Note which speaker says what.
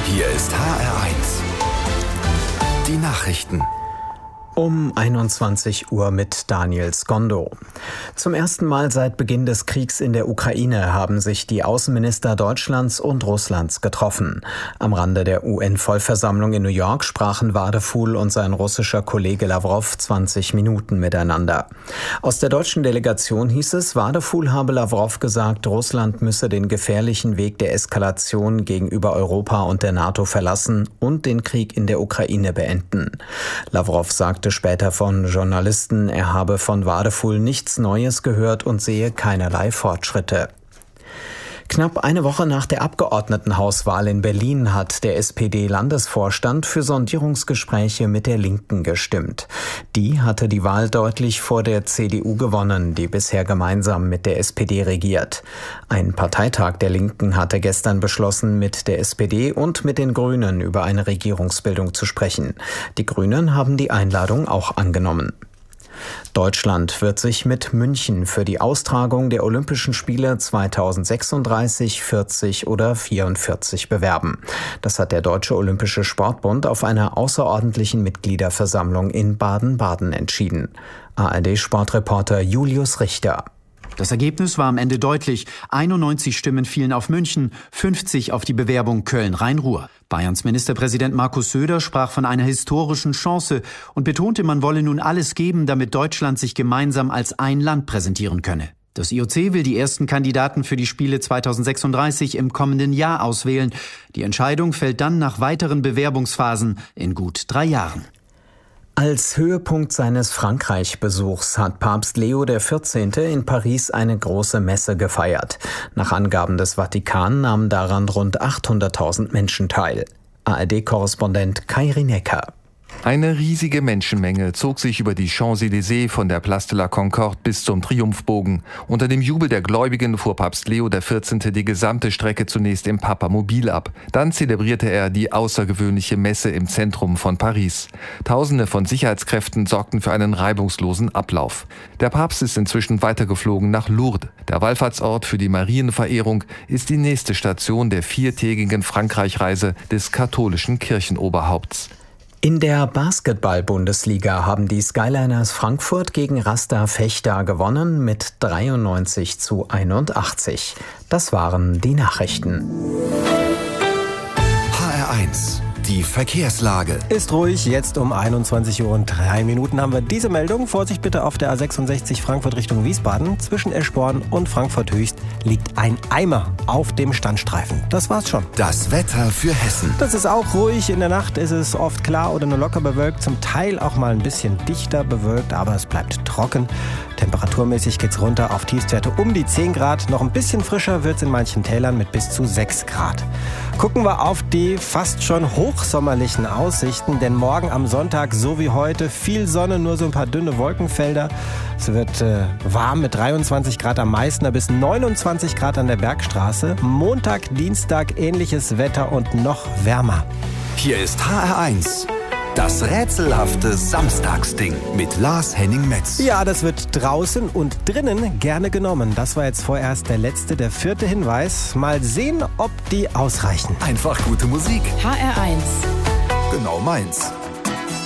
Speaker 1: Hier ist HR1. Die Nachrichten.
Speaker 2: Um 21 Uhr mit Daniel Skondo. Zum ersten Mal seit Beginn des Kriegs in der Ukraine haben sich die Außenminister Deutschlands und Russlands getroffen. Am Rande der UN-Vollversammlung in New York sprachen Wadefuhl und sein russischer Kollege Lawrow 20 Minuten miteinander. Aus der deutschen Delegation hieß es, Wadefuhl habe Lawrow gesagt, Russland müsse den gefährlichen Weg der Eskalation gegenüber Europa und der NATO verlassen und den Krieg in der Ukraine beenden. Lawrow sagte später von Journalisten, er habe von Wadefuhl nichts Neues gehört und sehe keinerlei Fortschritte. Knapp eine Woche nach der Abgeordnetenhauswahl in Berlin hat der SPD-Landesvorstand für Sondierungsgespräche mit der Linken gestimmt. Die hatte die Wahl deutlich vor der CDU gewonnen, die bisher gemeinsam mit der SPD regiert. Ein Parteitag der Linken hatte gestern beschlossen, mit der SPD und mit den Grünen über eine Regierungsbildung zu sprechen. Die Grünen haben die Einladung auch angenommen. Deutschland wird sich mit München für die Austragung der Olympischen Spiele 2036, 40 oder 44 bewerben. Das hat der Deutsche Olympische Sportbund auf einer außerordentlichen Mitgliederversammlung in Baden-Baden entschieden. ARD-Sportreporter Julius Richter.
Speaker 3: Das Ergebnis war am Ende deutlich. 91 Stimmen fielen auf München, 50 auf die Bewerbung Köln-Rhein-Ruhr. Bayerns Ministerpräsident Markus Söder sprach von einer historischen Chance und betonte, man wolle nun alles geben, damit Deutschland sich gemeinsam als ein Land präsentieren könne. Das IOC will die ersten Kandidaten für die Spiele 2036 im kommenden Jahr auswählen. Die Entscheidung fällt dann nach weiteren Bewerbungsphasen in gut 3 Jahren.
Speaker 2: Als Höhepunkt seines Frankreich-Besuchs hat Papst Leo XIV. In Paris eine große Messe gefeiert. Nach Angaben des Vatikan nahmen daran rund 800.000 Menschen teil. ARD-Korrespondent Kai Rinecker.
Speaker 4: Eine riesige Menschenmenge zog sich über die Champs-Élysées von der Place de la Concorde bis zum Triumphbogen. Unter dem Jubel der Gläubigen fuhr Papst Leo XIV. Die gesamte Strecke zunächst im Papamobil ab. Dann zelebrierte er die außergewöhnliche Messe im Zentrum von Paris. Tausende von Sicherheitskräften sorgten für einen reibungslosen Ablauf. Der Papst ist inzwischen weitergeflogen nach Lourdes. Der Wallfahrtsort für die Marienverehrung ist die nächste Station der 4-tägigen Frankreich-Reise des katholischen Kirchenoberhaupts.
Speaker 2: In der Basketball-Bundesliga haben die Skyliners Frankfurt gegen Rasta Fechter gewonnen mit 93:81. Das waren die Nachrichten.
Speaker 1: HR1. Die Verkehrslage.
Speaker 5: Ist ruhig, jetzt um 21:03 Uhr haben wir diese Meldung. Vorsicht bitte auf der A66 Frankfurt Richtung Wiesbaden. Zwischen Eschborn und Frankfurt Höchst liegt ein Eimer auf dem Standstreifen. Das war's schon.
Speaker 1: Das Wetter für Hessen.
Speaker 5: Das ist auch ruhig. In der Nacht ist es oft klar oder nur locker bewölkt. Zum Teil auch mal ein bisschen dichter bewölkt, aber es bleibt trocken. Temperaturmäßig geht's runter auf Tiefstwerte um die 10 Grad. Noch ein bisschen frischer wird's in manchen Tälern mit bis zu 6 Grad. Gucken wir auf die fast schon hochsommerlichen Aussichten, denn morgen am Sonntag, so wie heute, viel Sonne, nur so ein paar dünne Wolkenfelder. Es wird warm mit 23 Grad am Meißner bis 29 Grad an der Bergstraße. Montag, Dienstag ähnliches Wetter und noch wärmer.
Speaker 1: Hier ist HR1. Das rätselhafte Samstagsding mit Lars Henning-Metz.
Speaker 5: Ja, das wird draußen und drinnen gerne genommen. Das war jetzt vorerst der 4. Hinweis. Mal sehen, ob die ausreichen.
Speaker 1: Einfach gute Musik.
Speaker 6: HR1.
Speaker 1: Genau meins.